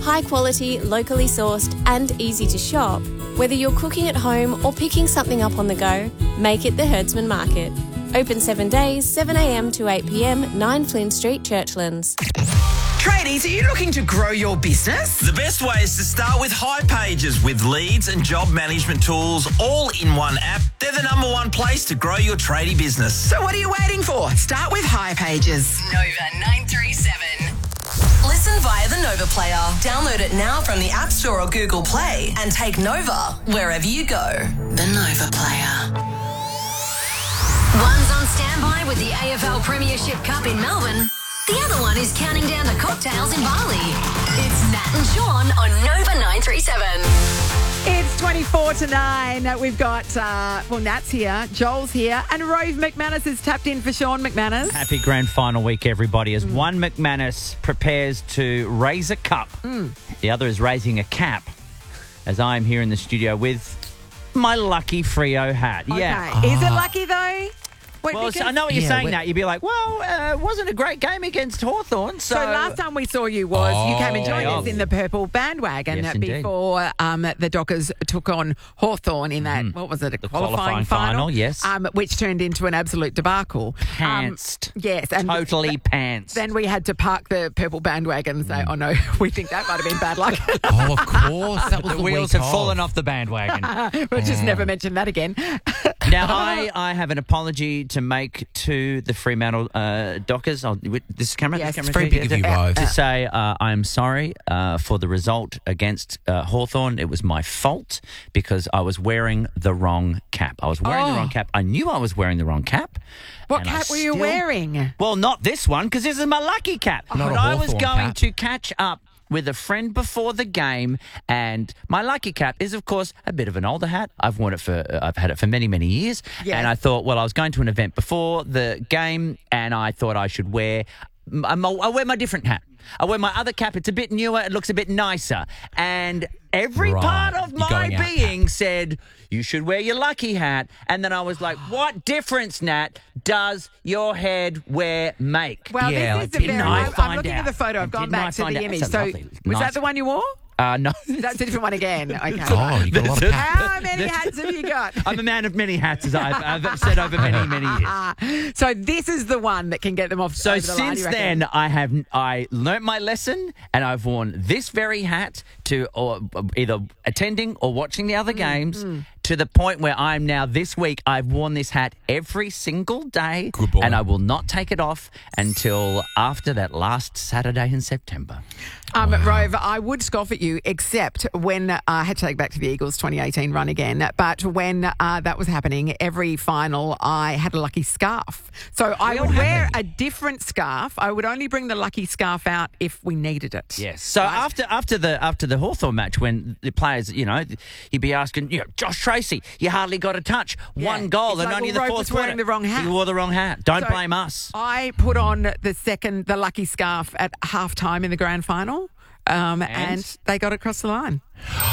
high quality, locally sourced and easy to shop, whether you're cooking at home or picking something up on the go, make it the Herdsman Market. Open 7 days, 7am to 8pm, 9 Flynn Street, Churchlands. Tradies, are you looking to grow your business? The best way is to start with hipages. With leads and job management tools all in one app, they're the number one place to grow your tradie business. So what are you waiting for? Start with hipages. Nova 937. Listen via the Nova player. Download it now from the App Store or Google Play and take Nova wherever you go. The Nova player. One's on standby with the AFL Premiership Cup in Melbourne. The other one is counting down to cocktails in Bali. It's Nat and Sean on Nova 937. It's 24 to 9. We've got, Nat's here, Joel's here, and Rove McManus is tapped in for Sean McManus. Happy grand final week, everybody. As one McManus prepares to raise a cup, the other is raising a cap, as I'm here in the studio with my lucky Freo hat. Okay. Yeah. Is it lucky, though? Wait, Well, I know what you're saying, Nat. You'd be like, well, it wasn't a great game against Hawthorn. So last time we saw you was you came and joined yeah. us in the purple bandwagon Yes, indeed. before the Dockers took on Hawthorn in that, what was it, a qualifying final, yes. Which turned into an absolute debacle. Pantsed. Yes. And totally pantsed. then we had to park the purple bandwagon and say, oh no, we think that might have been bad luck. Oh, of course. That was the the wheels week have off. fallen off the bandwagon. We'll just never mention that again. Now, I have an apology to make to the Fremantle Dockers. This camera? Yes, this it's camera very big of you both. To say I'm sorry for the result against Hawthorn. It was my fault because I was wearing the wrong cap. I was wearing the wrong cap. I knew I was wearing the wrong cap. What and I cap were you still- wearing? Well, not this one, because this is my lucky cap. Not But a I was Hawthorn going cap. to catch up with a friend before the game, and my lucky cap is, of course, a bit of an older hat. I've had it for many, many years. Yeah. And I thought, well, I was going to an event before the game, and I thought I should wear my different hat. I wear my other cap. It's a bit newer. It looks a bit nicer. And every Right. part of You're my going out being said, you should wear your lucky hat. And then I was like, what difference, Nat, does your head wear make? Well, Yeah, this is like, a didn't very. I I'm find looking out? at the photo. I've gone Didn't I back to find the out? image. That's a So, lovely, was nice- that the one you wore? No. That's a different one again. Okay. Oh, you got a lot of cap. How many hats have you got? I'm a man of many hats, as I've said over many, many years. So this is the one that can get them off. So over the line, since you reckon? then, I learnt my lesson, and I've worn this very hat to either attending or watching the other games. To the point where I'm now, this week, I've worn this hat every single day. Good boy. And I will not take it off until after that last Saturday in September. Rove, I would scoff at you, except when I had to take back to the Eagles 2018 run again. But when that was happening, every final, I had a lucky scarf. So I would wear a different scarf. I would only bring the lucky scarf out if we needed it. Yes. So after the Hawthorn match, when the players, you'd be asking, Josh Tracy, you hardly got a touch. Yeah. One goal It's and like, only well, the Rove fourth was wearing quarter. the wrong hat. He wore the wrong hat. Don't So blame us. I put on the lucky scarf at halftime in the grand final, and they got across the line.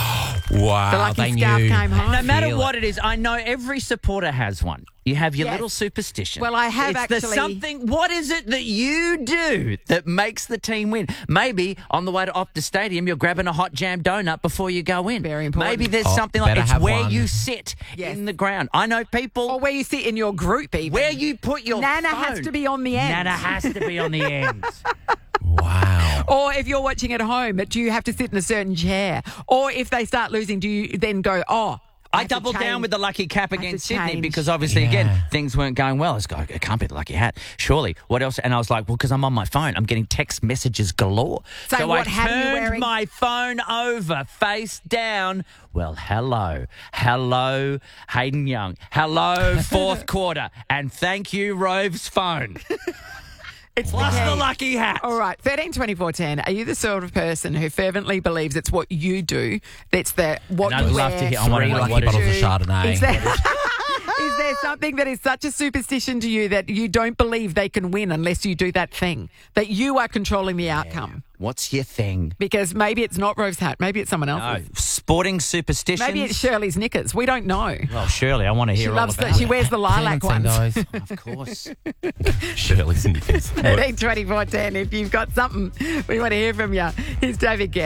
Wow, The lucky they scarf knew. came home. No matter Feel what it is, I know every supporter has one. You have your Yes. little superstition. Well, I have it's actually- What is it that you do that makes the team win? Maybe on the way to Optus Stadium, you're grabbing a hot jam donut before you go in. Very important. Maybe there's Oh, something like better it's have where one. you sit Yes. in the ground. I know people. Or where you sit in your group, even. Where you put your Nana phone. has to be on the end. Nana has to be on the end. Wow. Or if you're watching at home, do you have to sit in a certain chair? Or if they start losing, do you then go, I doubled down with the lucky cap have to against Sydney change. because obviously, again, things weren't going well. It can't be the lucky hat, surely. What else? And I was like, well, because I'm on my phone. I'm getting text messages galore. So what I hat are you turned wearing? my phone over, face down. Well, hello. Hello, Hayden Young. Hello, fourth quarter. And thank you, Rove's phone. It's Plus key. the lucky hat. All right, 13 24 10. Are you the sort of person who fervently believes it's what you do that's what And you I'd love wear? to hear. I want to Three know lucky what it bottles of is. Chardonnay. Is there something that is such a superstition to you that you don't believe they can win unless you do that thing, that you are controlling the outcome? What's your thing? Because maybe it's not Rove's hat, maybe it's someone No, else's. sporting superstitions. Maybe it's Shirley's knickers. We don't know. Well, Shirley, I want to hear She all loves about that. She it. wears the lilac ones. Those. Of course. Shirley's knickers. 13 24 10. If you've got something, we want to hear from you. Here's David Guest.